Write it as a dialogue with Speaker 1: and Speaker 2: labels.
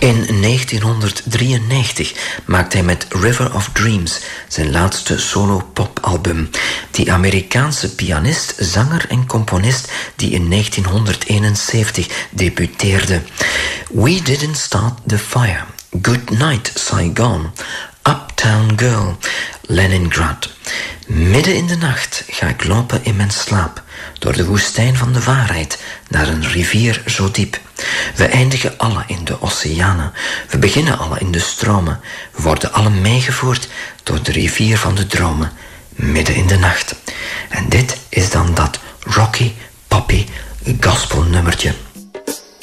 Speaker 1: In 1993 maakte hij met River of Dreams zijn laatste solo-popalbum. Die Amerikaanse pianist, zanger en componist die in 1971 debuteerde. We Didn't Start the Fire, Good Night Saigon, Uptown Girl, Leningrad. Midden in de nacht ga ik lopen in mijn slaap, door de woestijn van de waarheid, naar een rivier zo diep. We eindigen alle in de oceanen, we beginnen alle in de stromen, we worden alle meegevoerd door de rivier van de dromen, midden in de nacht. En dit is dan dat rocky, poppy gospelnummertje.